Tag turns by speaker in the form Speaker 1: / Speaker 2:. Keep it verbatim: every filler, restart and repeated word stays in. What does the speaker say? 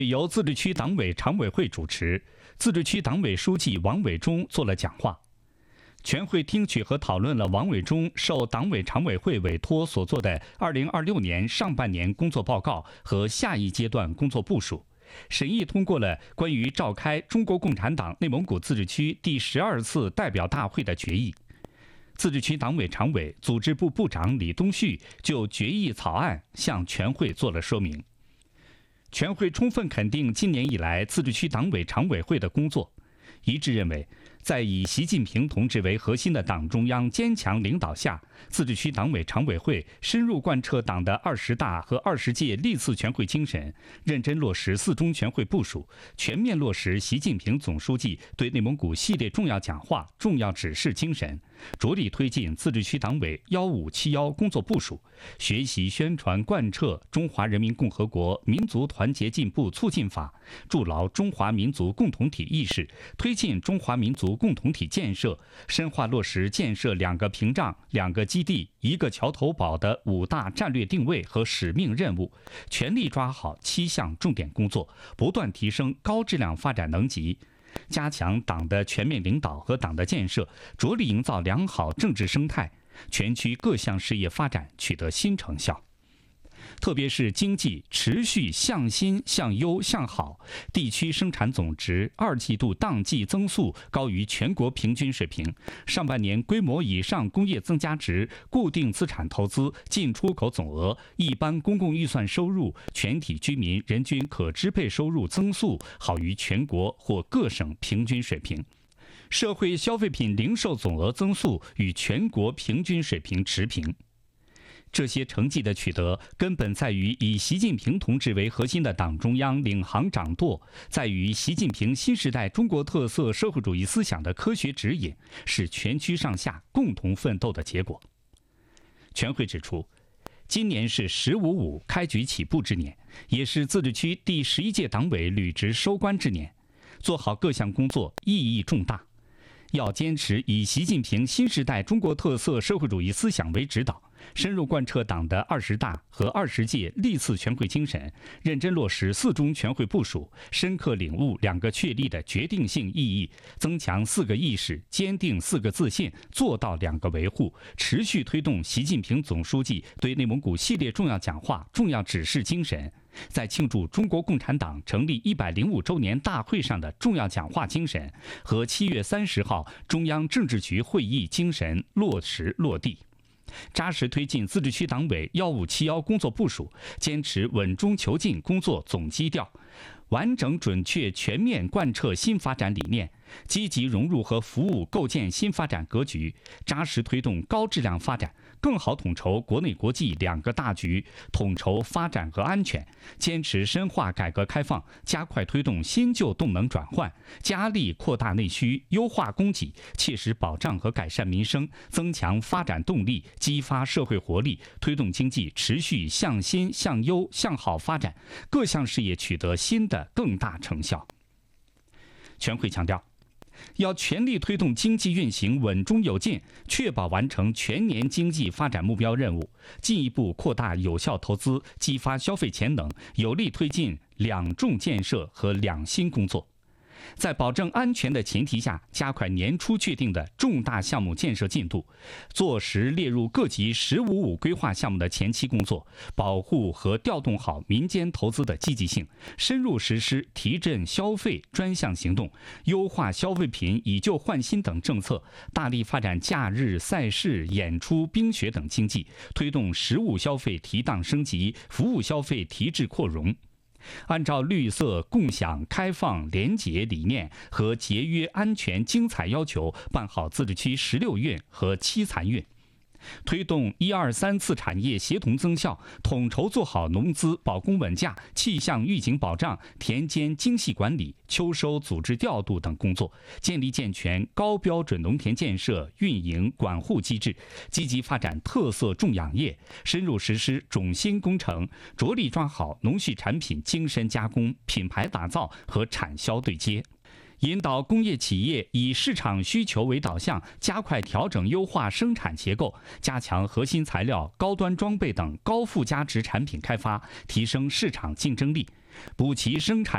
Speaker 1: 由自治区党委常委会主持，自治区党委书记王伟忠做了讲话。全会听取和讨论了王伟忠受党委常委会委托所做的二零二六年上半年工作报告和下一阶段工作部署，审议通过了关于召开中国共产党内蒙古自治区第十二次代表大会的决议。自治区党委常委、组织部部长李东旭就决议草案向全会做了说明。全会充分肯定今年以来自治区党委常委会的工作，一致认为，在以习近平同志为核心的党中央坚强领导下，自治区党委常委会深入贯彻党的二十大和二十届历次全会精神，认真落实四中全会部署，全面落实习近平总书记对内蒙古系列重要讲话、重要指示精神，着力推进自治区党委幺五七幺工作部署，学习宣传贯彻《中华人民共和国民族团结进步促进法》，筑牢中华民族共同体意识，推进中华民族共同体建设，深化落实建设两个屏障、两个基地、一个桥头堡的五大战略定位和使命任务，全力抓好七项重点工作，不断提升高质量发展能级，加强党的全面领导和党的建设，着力营造良好政治生态，全区各项事业发展取得新成效。特别是经济持续向新、向优、向好，地区生产总值二季度当季增速高于全国平均水平。上半年规模以上工业增加值、固定资产投资、进出口总额、一般公共预算收入、全体居民人均可支配收入增速好于全国或各省平均水平。社会消费品零售总额增速与全国平均水平持平。这些成绩的取得，根本在于以习近平同志为核心的党中央领航掌舵，在于习近平新时代中国特色社会主义思想的科学指引，是全区上下共同奋斗的结果。全会指出，今年是“十五五”开局起步之年，也是自治区第十一届党委履职收官之年，做好各项工作意义重大。要坚持以习近平新时代中国特色社会主义思想为指导，深入贯彻党的二十大和二十届历次全会精神，认真落实四中全会部署，深刻领悟两个确立的决定性意义，增强四个意识，坚定四个自信，做到两个维护，持续推动习近平总书记对内蒙古系列重要讲话、重要指示精神，在庆祝中国共产党成立一百零五周年大会上的重要讲话精神和七月三十号中央政治局会议精神落实落地。扎实推进自治区党委幺五七幺工作部署，坚持稳中求进工作总基调，完整准确全面贯彻新发展理念，积极融入和服务构建新发展格局，扎实推动高质量发展，更好统筹国内国际两个大局，统筹发展和安全，坚持深化改革开放，加快推动新旧动能转换，加力扩大内需，优化供给，切实保障和改善民生，增强发展动力，激发社会活力，推动经济持续向新、向优、向好发展，各项事业取得新的更大成效。全会强调，要全力推动经济运行稳中有进，确保完成全年经济发展目标任务，进一步扩大有效投资，激发消费潜能，有力推进两重建设和两新工作。在保证安全的前提下，加快年初确定的重大项目建设进度，做实列入各级“十五五”规划项目的前期工作，保护和调动好民间投资的积极性，深入实施提振消费专项行动，优化消费品以旧换新等政策，大力发展假日、赛事、演出、冰雪等经济，推动实物消费提档升级，服务消费提质扩容。按照绿色、共享、开放、廉洁理念和节约、安全、精彩要求，办好自治区十六运和七残运，推动一二三次产业协同增效，统筹做好农资保供稳价、气象预警保障、田间精细管理、秋收组织调度等工作，建立健全高标准农田建设、运营、管护机制，积极发展特色种养业，深入实施种新工程，着力抓好农畜产品精深加工、品牌打造和产销对接。引导工业企业以市场需求为导向，加快调整优化生产结构，加强核心材料、高端装备等高附加值产品开发，提升市场竞争力，补齐生产